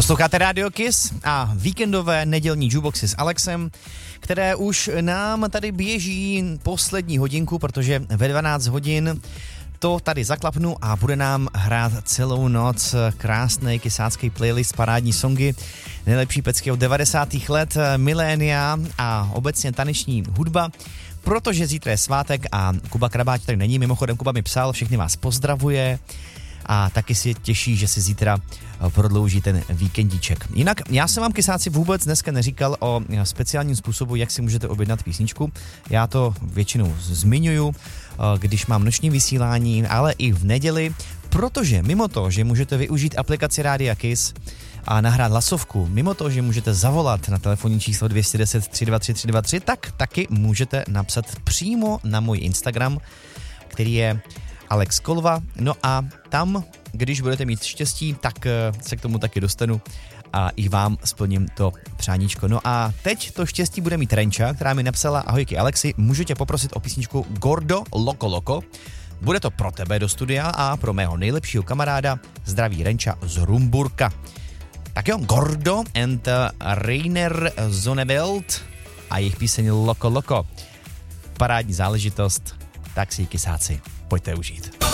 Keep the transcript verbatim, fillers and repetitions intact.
Posloucháte Radio Kiss a víkendové nedělní jukeboxy s Alexem, které už nám tady běží poslední hodinku, protože ve dvanáct hodin to tady zaklapnu a bude nám hrát celou noc krásný kysácký playlist, parádní songy, nejlepší pecky od devadesátých let, milénia a obecně taneční hudba. Protože zítra je svátek a Kuba Krabáč tady není, mimochodem Kuba mi psal, všechny vás pozdravuje a taky si těší, že si zítra prodlouží ten víkendíček. Jinak já jsem vám, kysáci, vůbec dneska neříkal o speciálním způsobu, jak si můžete objednat písničku. Já to většinou zmiňuju, když mám noční vysílání, ale i v neděli, protože mimo to, že můžete využít aplikaci Rádia Kiss a nahrát hlasovku, mimo to, že můžete zavolat na telefonní číslo dvě jedna nula tři dva tři tři dva tři, tak taky můžete napsat přímo na můj Instagram, který je Alex Kolva. No a tam, když budete mít štěstí, tak se k tomu taky dostanu a i vám splním to přáníčko. No a teď to štěstí bude mít Renča, která mi napsala: ahojky Alexi, můžu tě poprosit o písničku Gordo Loco Loco? Bude to pro tebe do studia a pro mého nejlepšího kamaráda. Zdraví Renča z Rumburka. Tak jo, Gordo and Rainer Zonneveld a jejich píseň Loco Loco. Parádní záležitost, tak si ji, kysáci, pojďte užít.